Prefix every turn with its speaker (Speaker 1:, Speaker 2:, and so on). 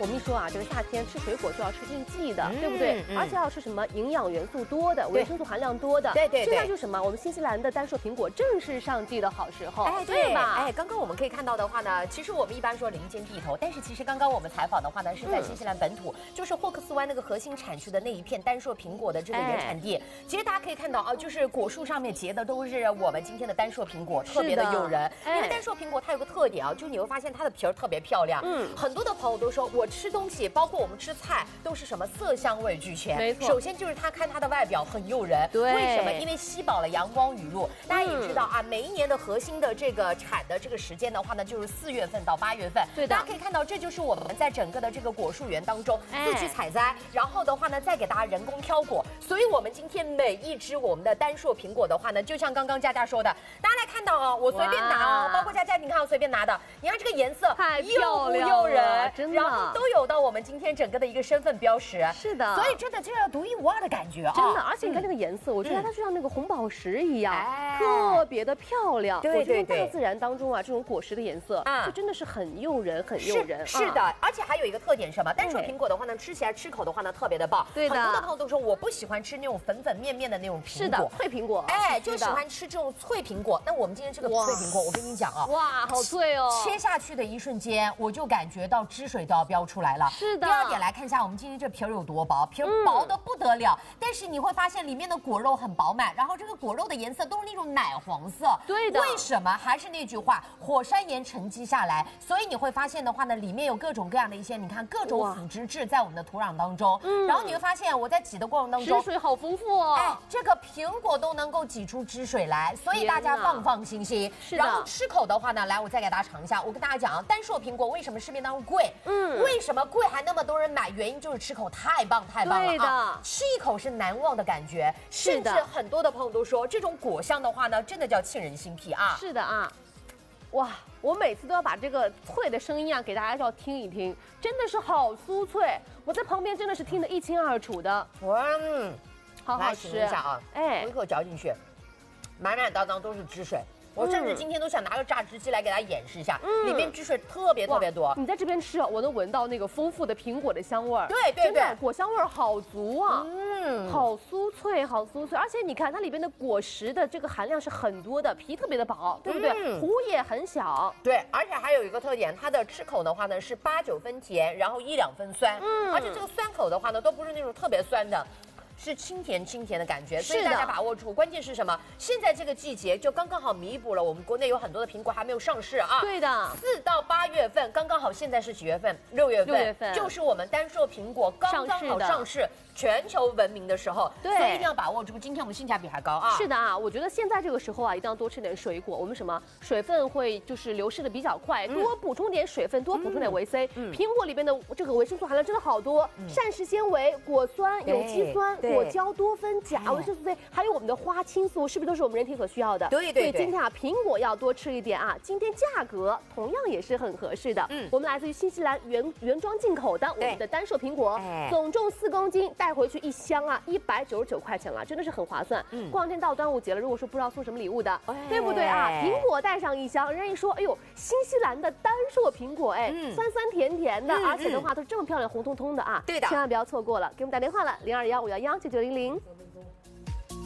Speaker 1: 我们一说啊，这个夏天吃水果就要吃应季的，对不对？而且要吃什么营养元素多的、维生素含量多的。
Speaker 2: 对。现
Speaker 1: 在就是什么？我们新西兰的单数苹果正是上季的好时候，
Speaker 2: 对
Speaker 1: 吧？
Speaker 2: 刚刚我们可以看到的话呢，其实我们一般说林间地头，但是其实刚刚我们采访的话呢，是在新西兰本土，就是霍克斯湾那个核心产区的那一片单数苹果的这个原产地。其实大家可以看到啊，就是果树上面结的都是我们今天的单数苹果，特别的诱人。因为单数苹果它有个特点啊，就是你会发现它的皮儿特别漂亮。很多的朋友都说我吃东西，包括我们吃菜，都是什么色香味俱全。
Speaker 1: 没错，
Speaker 2: 首先就是看它的外表很诱人，为什么？因为吸饱了阳光雨露。大家也知道啊，每一年的核心的这个产的这个时间的话呢，就是4月份到8月份。
Speaker 1: 对的，
Speaker 2: 大家可以看到，这就是我们在整个的这个果树园当中自己采摘，然后的话呢，再给大家人工挑果。所以我们今天每一只我们的单数苹果的话呢，就像刚刚佳佳说的，大家来看到哦，我随便拿哦，包括佳佳，你看我随便拿的，你看这个颜色
Speaker 1: 太
Speaker 2: 诱不诱人，
Speaker 1: 真的，
Speaker 2: 然后都有到我们今天整个的一个身份标识。
Speaker 1: 是的，
Speaker 2: 所以真的就是独一无二的感觉啊，
Speaker 1: 真的，而且你看这个颜色，我觉得它就像那个红宝石一样，特别的漂亮。
Speaker 2: 对，
Speaker 1: 大自然当中啊，这种果实的颜色就真的是很诱人，很诱人。
Speaker 2: 是的，而且还有一个特点是什么？单数苹果的话呢，吃起来吃口的话呢，特别的棒。
Speaker 1: 对的，
Speaker 2: 很多的朋友都说我不喜欢吃那种粉面的那种苹果，
Speaker 1: 是的，脆苹果，
Speaker 2: 就喜欢吃这种脆苹果。那我们今天这个脆苹果，我跟你讲啊，
Speaker 1: 哇，好脆哦！
Speaker 2: 切下去的一瞬间，我就感觉到汁水都要飙出来了。
Speaker 1: 是的。
Speaker 2: 第二点来看一下，我们今天这皮儿有多薄，皮儿薄的不得了，但是你会发现里面的果肉很饱满，然后这个果肉的颜色都是那种奶黄色。
Speaker 1: 对的。
Speaker 2: 为什么？还是那句话，火山岩沉积下来，所以你会发现的话呢，里面有各种各样的一些，你看各种腐殖质在我们的土壤当中。然后你会发现我在挤的过程当中，
Speaker 1: 汁水好丰富哦。
Speaker 2: 这个苹果都能够挤出汁水来，所以大家放心。
Speaker 1: 是的。
Speaker 2: 然后吃口的话呢，来我再给大家尝一下。我跟大家讲啊，单数苹果为什么市面当中贵？为什么贵还那么多人买？原因就是吃口太棒了
Speaker 1: 对
Speaker 2: 啊！吃一口是难忘的感觉，甚至很多的朋友都说，这种果香的话呢，真的叫沁人心脾啊！
Speaker 1: 是的啊。哇，我每次都要把这个脆的声音啊给大家要听一听，真的是好酥脆，我在旁边真的是听得一清二楚的。好好吃。
Speaker 2: 一下啊，我一口嚼进去，满满当当都是汁水。我甚至今天都想拿个榨汁机来给大家演示一下，里面汁水特别多。
Speaker 1: 你在这边吃，我能闻到那个丰富的苹果的香味儿。
Speaker 2: 对，
Speaker 1: 果香味儿好足啊，好酥脆，好酥脆。而且你看它里边的果实的这个含量是很多的，皮特别的薄，对不对？核也很小。
Speaker 2: 对，而且还有一个特点，它的吃口的话呢是8、9分甜，然后1、2分酸。而且这个酸口的话呢都不是那种特别酸的。是清甜的感觉，所以大家把握住。关键是什么？现在这个季节就刚刚好弥补了我们国内有很多的苹果还没有上市啊。
Speaker 1: 对的
Speaker 2: ，4到8月份刚刚好，现在是几月份？6月份，就是我们单数苹果刚刚好上市。全球闻名的时候，所以一定要把握住。今天我们性价比还高啊！
Speaker 1: 是的啊，我觉得现在这个时候啊，一定要多吃点水果。我们什么水分会就是流失的比较快，多补充点水分，多补充点维 C。苹果里边的这个维生素含量真的好多，膳食纤维、果酸、有机酸、果胶、多酚钾、维生素 C， 还有我们的花青素，是不是都是我们人体所需要的？
Speaker 2: 对。
Speaker 1: 所以今天啊，苹果要多吃一点啊。今天价格同样也是很合适的。我们来自于新西兰原装进口的我们的单数苹果，总重4公斤，带回去1箱。199块钱了，真的是很划算。过两天到端午节了，如果说不知道送什么礼物的，对不对啊？苹果带上1箱，人家一说，哎呦，新西兰的单数苹果，酸酸甜甜的，而且的话都这么漂亮，红彤彤的啊！
Speaker 2: 对的，
Speaker 1: 千万不要错过了。给我们打电话了，0215119900。